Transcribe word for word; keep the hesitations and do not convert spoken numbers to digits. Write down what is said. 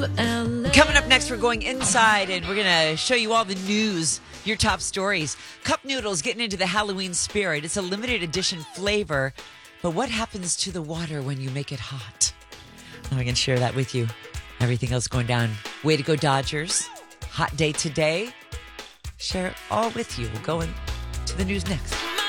to L A. Coming up next, we're going inside and we're going to show you all the news, your top stories. Cup noodles getting into the Halloween spirit. It's a limited edition flavor. But what happens to the water when you make it hot? I can share that with you. Everything else going down. Way to go, Dodgers. Hot day today. Share it all with you. We'll go into the news next.